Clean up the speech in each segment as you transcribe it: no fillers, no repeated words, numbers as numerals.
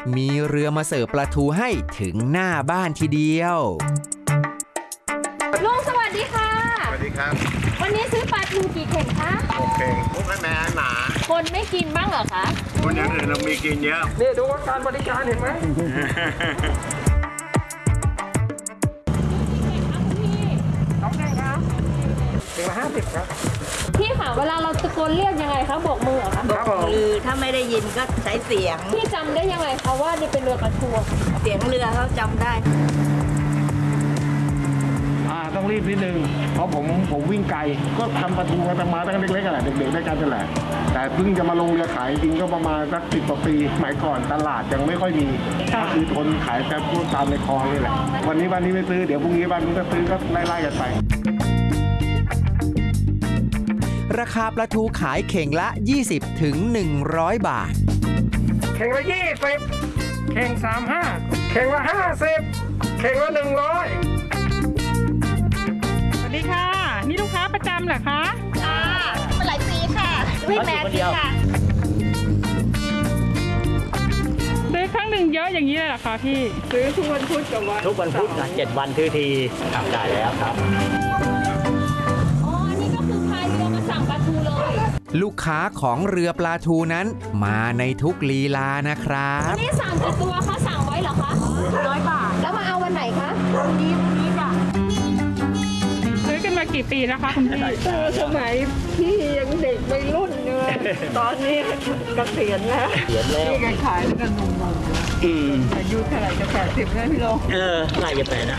มีเรือมาเสิร์ฟปลาทูให้ถึงหน้าบ้านทีเดียวลุงสวัสดีค่ะสวัสดีครับวันนี้ซื้อปลาทูกี่เข่งคะ 6 เข่งทุกแม่หนาคนไม่กินบ้างเหรอคะคนอย่างอื่นเรามีกินเยอะนี่ดูว่าการบริการเห็นไหมเข่งละ50ครับพี่ค่ะเวลาเราตะโกนเรียกยังไงคะโบกมือเหรอคะโบกมือถ้าไม่ได้ยินก็ใช้เสียงพี่จำได้ยังไงคะว่านี่เป็นเรือปลาทูเสียงเรือเขาจำได้ต้องรีบนิดนึงเพราะผมวิ่งไกลก็ทำปลาทูกันมาตั้งเล็กๆแหละเด็กๆได้กันแหละแต่เพิ่งจะมาลงเรือขายจริงก็ประมาณสัก10 กว่าปีสมัยก่อนตลาดยังไม่ค่อยมีก็คือทนขายแต่พูดตามในคลองนี่แหละวันนี้ไม่ซื้อเดี๋ยวพรุ่งนี้วันนี้ก็ซื้อก็ไล่ๆกันไปราคาปลาทูขายเข่งละ20 ถึง 100 บาทเข่งละ20เข่ง35เข่งละ50เข่งละ100 สวัสดีค่ะนี่ลูกค้าประจำเหรอคะค่ะหลายปีค่ะไม่แม่ปีค่ะซื้อครั้งหนึ่งเยอะอย่างนี้เลยเหรอคะพี่ซื้อทุกวันพุธกับวันทุกวันพุธ7 วันซื้อทีจ่ายแล้วครับลูกค้าของเรือปลาทูนั้นมาในทุกลีลานะครับนี่สั่งกี่ตัวคะสั่งไว้เหรอคะ100 บาทแล้วมาเอาวันไหนคะวันนี้จ้ะซื้อกันมากี่ปีแล้วคะคุณพี่สมัยพี่ยังเด็กวัยรุ่นเลยตอนนี้เกษียณแล้วพี่ก็ขายแล้วกันนมอายุเท่าไหร่จะ80แล้วพี่ลงไล่จะ8นะ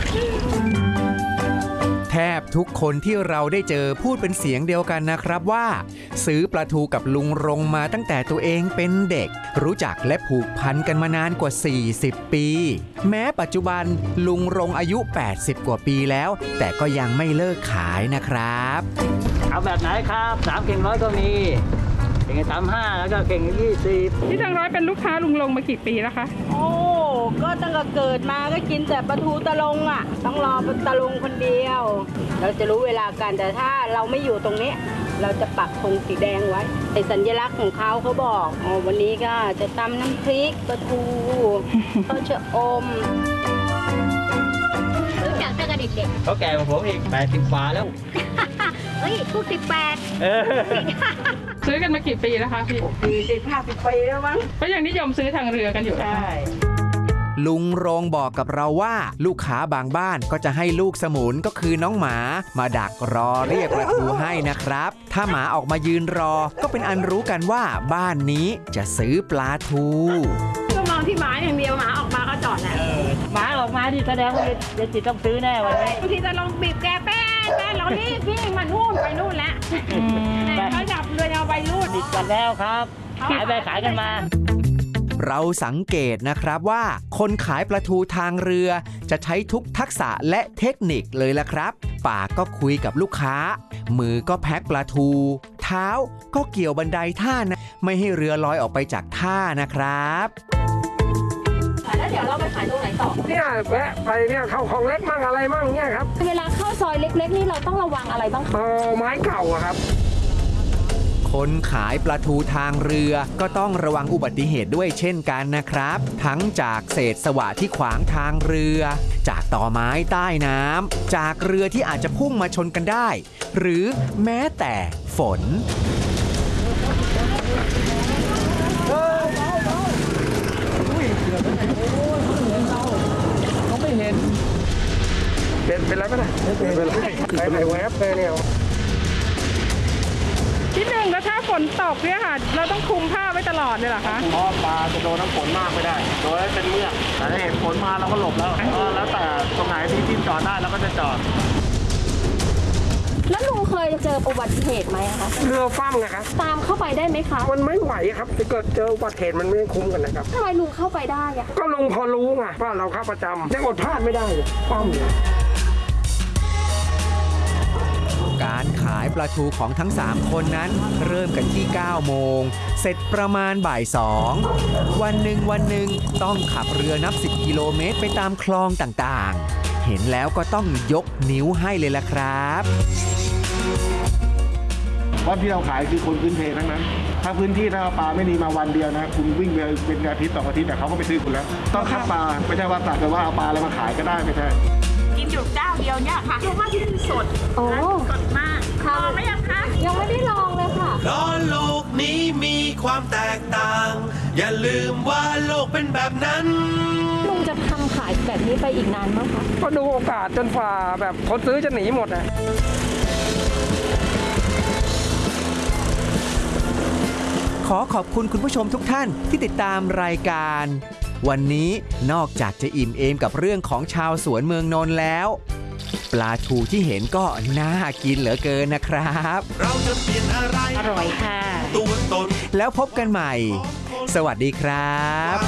แทบทุกคนที่เราได้เจอพูดเป็นเสียงเดียวกันนะครับว่าซื้อปลาทูกับลุงรงมาตั้งแต่ตัวเองเป็นเด็กรู้จักและผูกพันกันมานานกว่า40 ปีแม้ปัจจุบันลุงรงอายุ80 กว่าปีแล้วแต่ก็ยังไม่เลิกขายนะครับเอาแบบไหนครับ3 เข่ง100ก็มีเข่ง35แล้วก็เข่ง20 พี่100เป็นลูกค้าลุงรงมากี่ปีแล้วคะโอ้ก็ตั้งแต่เกิดมาก็กินแต่ปลาทูตะลงอ่ะต้องรอตะลงคนเดียวเราจะรู้เวลากันแต่ถ้าเราไม่อยู่ตรงนี้เราจะปักธงสีแดงไว้ไอ้สัญลักษณ์ของเขาบอกวันนี้ก็จะตำน้ำพริกปลาทูเขาจะอมรู้จักตั้งแต่เด็กเขาแก่กว่าผมอีก80 กว่าแล้วเฮ้ยพูด18 ซื้อกันมากี่ปีแล้วคะพี่ 50 ปีแล้วมั้งก็ยังนิยมซื้อทางเรือกันอยู่ใช่ลุงโรงบอกกับเราว่าลูกค้าบางบ้านก็จะให้ลูกสมุนก็คือน้องหมามาดักรอเรียกปลาทูให้นะครับถ้าหมาออกมายืนรอก็เป็นอันรู้กันว่าบ้านนี้จะซื้อปลาทูก็มองที่หมาอย่างเดียวหมาออกมาก็จอดแหละหมาออกมาดิแสดงว่าเดี๋ยวจิตต้องซื้อแน่วันนี้บางทีจะลองบีบแกแป้เรารีบวิ่งมานู่นไปนู่นแล้วเขาจับเรือเอาไปนู่นติดกันแล้วครับขายไปขายกันมาเราสังเกตนะครับว่าคนขายปลาทูทางเรือจะใช้ทุกทักษะและเทคนิคเลยล่ะครับปากก็คุยกับลูกค้ามือก็แพ็คปลาทูเท้าก็เกี่ยวบันไดท่านะไม่ให้เรือลอยออกไปจากท่านะครับแล้วเดี๋ยวเราไปขายตรงไหนต่อเนี่ยแวะไปเนี่ยเข้าของเล็กมั่งอะไรมั่งเนี่ยครับเวลาเข้าซอยเล็กๆนี่เราต้องระวังอะไรบ้างไม้เก่าครับคนขายปลาทูทางเรือก็ต้องระวังอุบัติเหตุด้วยเช่นกันนะครับทั้งจากเศษสวะที่ขวางทางเรือจากต่อไม้ใต้น้ำจากเรือที่อาจจะพุ่งมาชนกันได้หรือแม้แต่ฝนเขาไม่เห็นเป็นไรไหมนะเป็นไรไปแวบเลยเนี่ยนิดนึงแล้วถ้าฝนตกเนี่ยค่ะเราต้องคลุมผ้าไว้ตลอดเลยเหรอคะเพราะปลาจะโดนน้ำฝนมากไม่ได้โดยเป็นเมือกแต่ถ้าเห็นฝนมาเราก็หลบแล้วแล้วแต่ตรงไหนที่จอดได้เราก็จะจอดแล้วลุงเคยเจออุบัติเหตุไหมคะเรือฟั่มนะครับตามเข้าไปได้ไหมคะมันไม่ไหวครับถ้าเกิดเจออุบัติเหตุมันไม่คุ้มกันนะครับทำไมลุงเข้าไปได้อะก็ลุงพอรู้ไงว่าเราเข้าประจำจะอดพลาดไม่ได้ฟั่มการขายปลาทูของทั้ง3คนนั้นเริ่มกันที่9 โมงเสร็จประมาณบ่าย 2วันหนึ่งต้องขับเรือนับ10 กิโลเมตรไปตามคลองต่างๆเห็นแล้วก็ต้องยกนิ้วให้เลยล่ะครับเพราะที่เราขายคือคนพื้นเพทั้งนั้นถ้าพื้นที่ถ้าเอาปลาไม่ดีมาวันเดียวนะคุณวิ่งไปเป็นอาทิตย์2 อาทิตย์แต่เขาก็ไปซื้อคุณแล้วต้องคัดปลาไม่ใช่ว่าตัดแต่ว่าเอาปลาอะไรมาขายก็ได้ไม่ใช่กินอยู่เจ้าเดียวเนี่ยค่ะเพราะว่าที่นี่สดโอ้สดมากลองไหมยังคะยังไม่ได้ลองเลยค่ะเพราะโลกนี้มีความแตกต่าง อย่าลืมว่าโลกเป็นแบบนั้นลุงจะทำขายแบบนี้ไปอีกนานมั้งคะก็ดูโอกาสจนฝ่าแบบคนซื้อจะหนีหมดอ่ะขอขอบคุณคุณผู้ชมทุกท่านที่ติดตามรายการ วันนี้นอกจากจะอิ่มเอมกับเรื่องของชาวสวนเมืองนนท์แล้ว ปลาทูที่เห็นก็น่ากินเหลือเกินนะครับเราจะเปลี่ยนอะไรอร่อยค่ะตัวตนแล้วพบกันใหม่ สวัสดีครับ